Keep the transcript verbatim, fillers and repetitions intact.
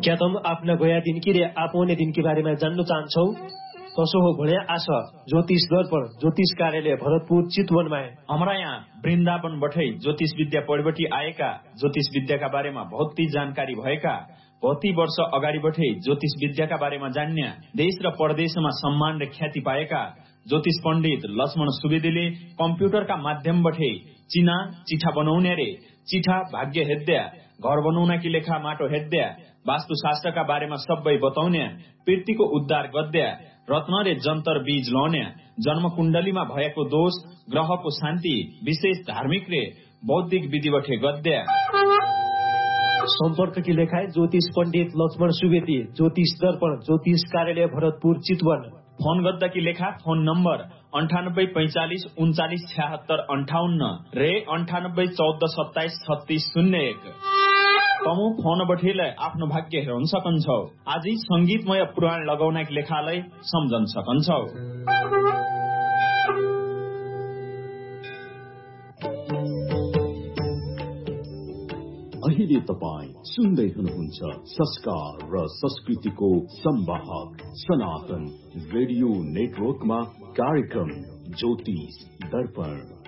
क्या तुम आफ्ना गया दिन की रे आउने दिन के बारेमा जान्न चाहन्छौ? कसो हो भने आश ज्योतिष दर्पण ज्योतिष कार्यालय भरतपुर चितवनमा हमारा यहाँ वृन्दावन बठै ज्योतिष विद्या पढबटी आएका ज्योतिष विद्याका बारेमा बहुत जानकारी भएका कति वर्ष अगाडि बठै ज्योतिष विद्याका बारेमा जान्ने देश र परदेशमा सम्मान र ख्याति पाएका ज्योतिष पण्डित लक्ष्मण सुवेदीले कम्प्युटरका माध्यमबाटै चिना चिठा बनाउने रे चिठा भाग्य हेद्या घर बनाउनकी लेखा माटो हेद्या वास्तुशास्त्रका बारेमा सबै बताउने पृथ्वीको उद्धार गद्या रत्न रे जन्तर बीज लाउने जन्म कुण्डलीमा भएको दोष ग्रहको शान्ति विशेष धार्मिक रे बौद्धिक विधिवठे गद्या सम्पर्क की लेखाए ज्योतिष पंडित लक्ष्मण सुवेदी ज्योतिष दर्पण ज्योतिष कार्यालय भरतपुर चितवन फोन गद्दा की लेखा फोन नम्बर अंठानब्बे पैंचालीस उन्चालीस छिहत्तर अंठाउन्न रे अंठानब्बे चौध सत्ताइस छत्तीस शून्य एक तमु फोन बठेलाई आफ्नो भाग्य हेर्न सकन्छौ। आजै संगीतमय पुराण लगाउनका लेखालाई सम्झन सकन्छौ। अहिले तपाई सुन्दै हुनुहुन्छ संस्कार र संस्कृतिको संवाहक सनातन रेडियो नेटवर्कमा कार्यक्रम ज्योतिष दर्पण।